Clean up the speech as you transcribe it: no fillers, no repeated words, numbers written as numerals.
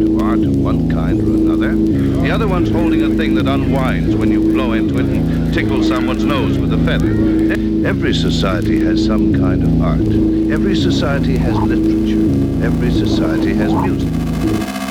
of art of one kind or another. The other one's holding a thing that unwinds when you blow into it and tickle someone's nose with a feather. Every society has some kind of art. Every society has literature. Every society has music.